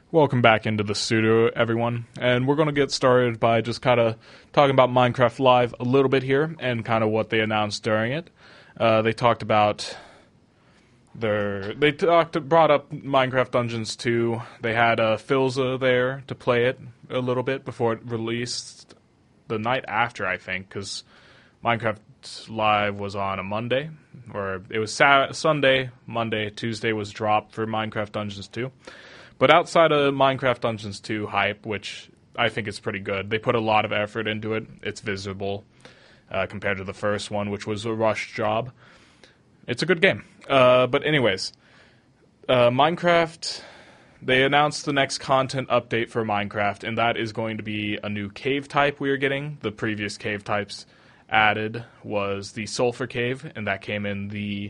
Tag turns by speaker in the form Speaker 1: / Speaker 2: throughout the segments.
Speaker 1: Welcome back into the studio, everyone. And we're going to get started by just kind of talking about Minecraft Live a little bit here and kind of what they announced during it. They talked about brought up Minecraft Dungeons 2. They had Philza there to play it a little bit before it released the night after, I think, because Minecraft Live was on a Monday, or it was Sunday, Monday, Tuesday was dropped for Minecraft Dungeons 2. But outside of Minecraft Dungeons 2 hype, which I think is pretty good, they put a lot of effort into it. It's visible compared to the first one, which was a rush job. It's a good game. But anyways, Minecraft, they announced the next content update for Minecraft, and that is going to be a new cave type we are getting. The previous cave types added was the Sulfur Cave, and that came in the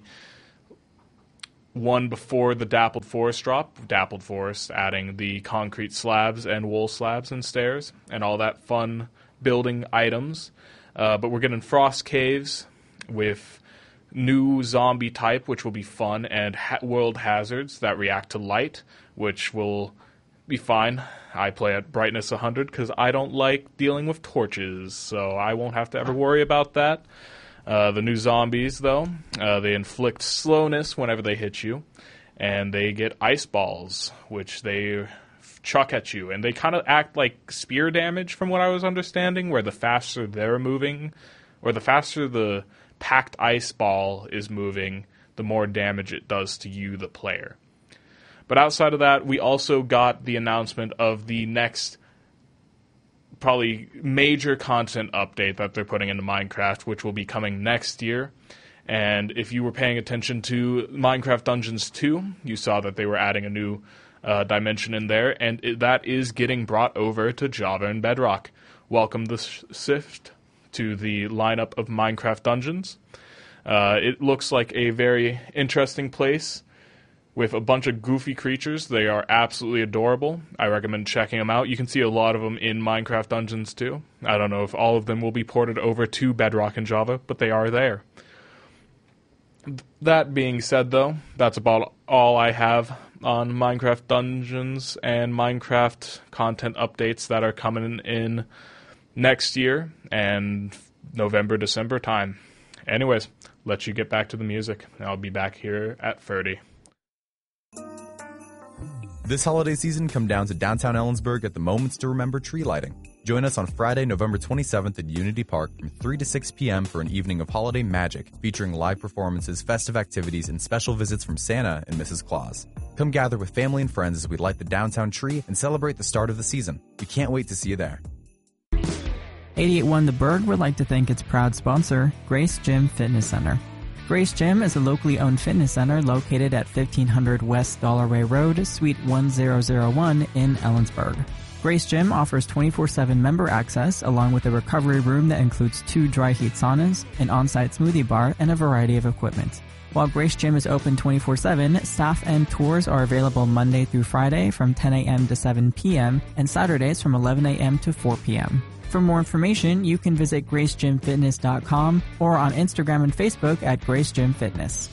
Speaker 1: one before the Dappled Forest drop. Dappled Forest adding the concrete slabs and wool slabs and stairs and all that fun building items. But we're getting Frost Caves with new zombie type, which will be fun, and world hazards that react to light, which will be fine. I play at brightness 100 because I don't like dealing with torches, so I won't have to ever worry about that. The new zombies, though, they inflict slowness whenever they hit you, and they get ice balls, which they chuck at you, and they kind of act like spear damage from what I was understanding, where the faster they're moving, or the faster the packed ice ball is moving, the more damage it does to you, the player. But outside of that, we also got the announcement of the next probably major content update that they're putting into Minecraft, which will be coming next year. And if you were paying attention to Minecraft Dungeons 2, you saw that they were adding a new dimension in there, and that is getting brought over to Java and Bedrock. Welcome the Sift to the lineup of Minecraft Dungeons. It looks like a very interesting place with a bunch of goofy creatures. They are absolutely adorable. I recommend checking them out. You can see a lot of them in Minecraft Dungeons too. I don't know if all of them will be ported over to Bedrock and Java, but they are there. That being said, though, that's about all I have on Minecraft Dungeons and Minecraft content updates that are coming in next year and November, December time. Anyways, let you get back to the music. I'll be back here at 30.
Speaker 2: This holiday season, come down to downtown Ellensburg at the Moments to Remember tree lighting. Join us on Friday, November 27th at Unity Park from 3 to 6 p.m. for an evening of holiday magic, featuring live performances, festive activities, and special visits from Santa and Mrs. Claus. Come gather with family and friends as we light the downtown tree and celebrate the start of the season. We can't wait to see you there.
Speaker 3: 881 The Berg would like to thank its proud sponsor, Grace Gym Fitness Center. Grace Gym is a locally owned fitness center located at 1500 West Dollarway Road, Suite 1001 in Ellensburg. Grace Gym offers 24/7 member access along with a recovery room that includes 2 dry heat saunas, an on-site smoothie bar, and a variety of equipment. While Grace Gym is open 24/7, staff and tours are available Monday through Friday from 10 a.m. to 7 p.m. and Saturdays from 11 a.m. to 4 p.m. For more information, you can visit gracegymfitness.com or on Instagram and Facebook at Grace Gym Fitness.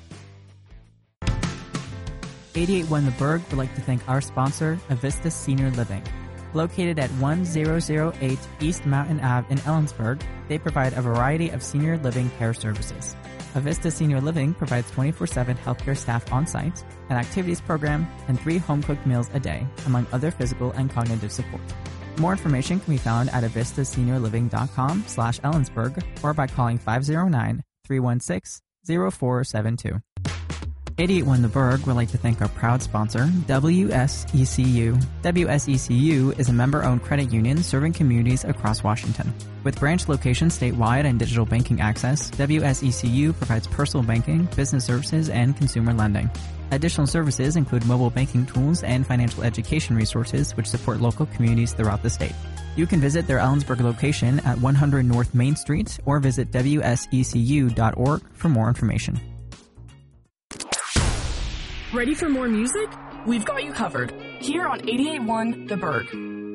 Speaker 3: 881 The Berg would like to thank our sponsor, Avista Senior Living. Located at 1008 East Mountain Ave in Ellensburg, they provide a variety of senior living care services. Avista Senior Living provides 24/7 healthcare staff on-site, an activities program, and 3 home-cooked meals a day, among other physical and cognitive support. More information can be found at avistaseniorliving.com/Ellensburg or by calling 509-316-0472. 881 The Berg would like to thank our proud sponsor, WSECU. WSECU is a member-owned credit union serving communities across Washington. With branch locations statewide and digital banking access, WSECU provides personal banking, business services, and consumer lending. Additional services include mobile banking tools and financial education resources which support local communities throughout the state. You can visit their Ellensburg location at 100 North Main Street or visit wsecu.org for more information.
Speaker 4: Ready for more music? We've got you covered. Here on 881 The Berg.